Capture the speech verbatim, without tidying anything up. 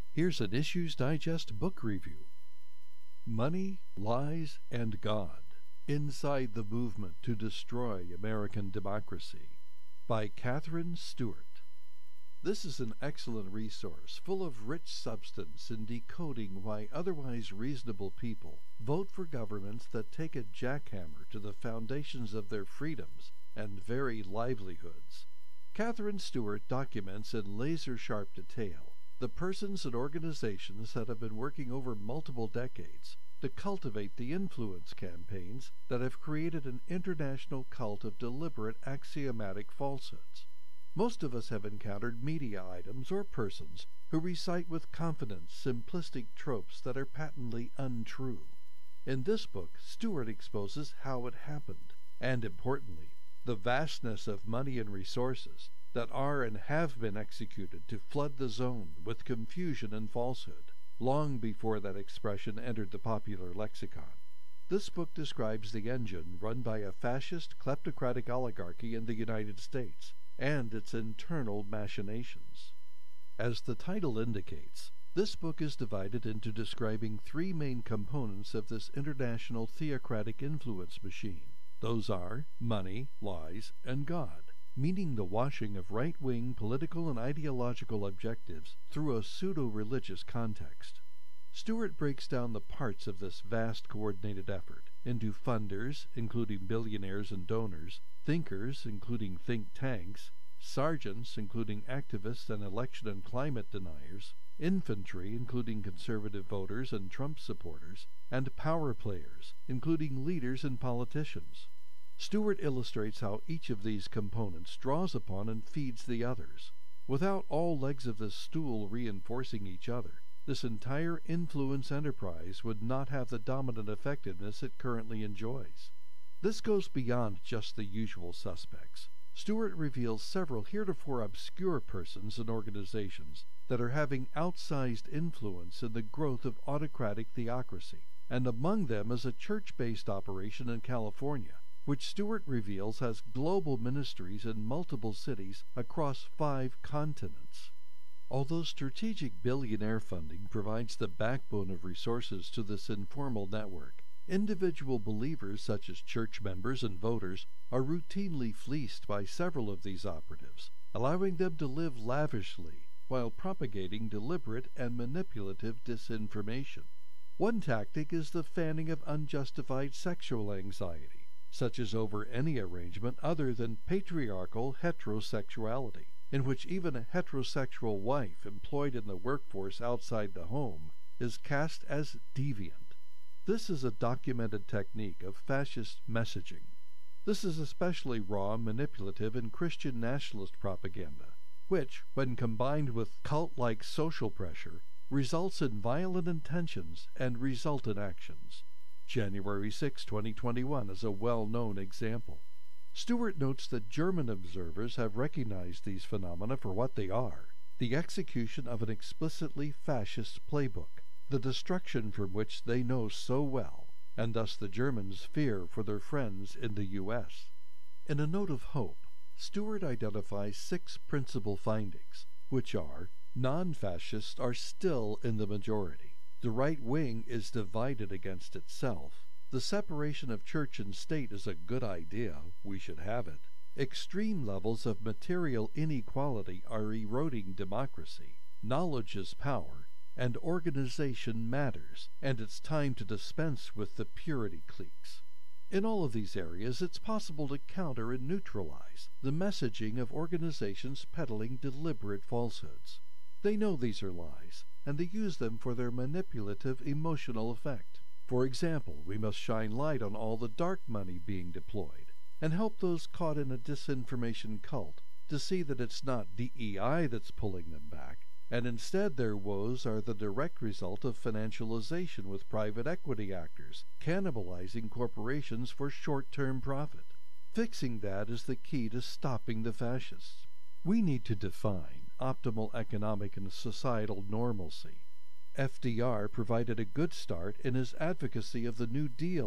Here's an Issues Digest book review. Money, Lies, and God: Inside the Movement to Destroy American Democracy by Katherine Stewart. This is an excellent resource full of rich substance in decoding why otherwise reasonable people vote for governments that take a jackhammer to the foundations of their freedoms and very livelihoods. Katherine Stewart documents in laser-sharp detail the persons and organizations that have been working over multiple decades to cultivate the influence campaigns that have created an international cult of deliberate axiomatic falsehoods. Most of us have encountered media items or persons who recite with confidence simplistic tropes that are patently untrue. In this book, Stewart exposes how it happened, and importantly, the vastness of money and resources that are and have been executed to flood the zone with confusion and falsehood, long before that expression entered the popular lexicon. This book describes the engine run by a fascist kleptocratic oligarchy in the United States, and its internal machinations. As the title indicates, this book is divided into describing three main components of this international theocratic influence machine. Those are money, lies, and God, meaning the washing of right-wing political and ideological objectives through a pseudo-religious context. Stewart breaks down the parts of this vast coordinated effort into funders, including billionaires and donors, thinkers, including think tanks, sergeants, including activists and election and climate deniers, infantry, including conservative voters and Trump supporters, and power players, including leaders and politicians. Stewart illustrates how each of these components draws upon and feeds the others. Without all legs of this stool reinforcing each other, this entire influence enterprise would not have the dominant effectiveness it currently enjoys. This goes beyond just the usual suspects. Stewart reveals several heretofore obscure persons and organizations that are having outsized influence in the growth of autocratic theocracy, and among them is a church-based operation in California, which Stewart reveals has global ministries in multiple cities across five continents. Although strategic billionaire funding provides the backbone of resources to this informal network, individual believers such as church members and voters are routinely fleeced by several of these operatives, allowing them to live lavishly while propagating deliberate and manipulative disinformation. One tactic is the fanning of unjustified sexual anxiety, such as over any arrangement other than patriarchal heterosexuality, in which even a heterosexual wife employed in the workforce outside the home is cast as deviant. This is a documented technique of fascist messaging. This is especially raw, manipulative, in Christian nationalist propaganda, which, when combined with cult-like social pressure, results in violent intentions and resultant actions. January sixth, twenty twenty-one is a well-known example. Stewart notes that German observers have recognized these phenomena for what they are: the execution of an explicitly fascist playbook, the destruction from which they know so well, and thus the Germans fear for their friends in the U S In a note of hope, Stewart identifies six principal findings, which are: non-fascists are still in the majority, the right wing is divided against itself, the separation of church and state is a good idea, we should have it, extreme levels of material inequality are eroding democracy, knowledge is power, and organization matters, and it's time to dispense with the purity cliques. In all of these areas, it's possible to counter and neutralize the messaging of organizations peddling deliberate falsehoods. They know these are lies, and they use them for their manipulative emotional effect. For example, we must shine light on all the dark money being deployed, and help those caught in a disinformation cult to see that it's not D E I that's pulling them back, and instead their woes are the direct result of financialization with private equity actors, cannibalizing corporations for short-term profit. Fixing that is the key to stopping the fascists. We need to define optimal economic and societal normalcy. F D R provided a good start in his advocacy of the New Deal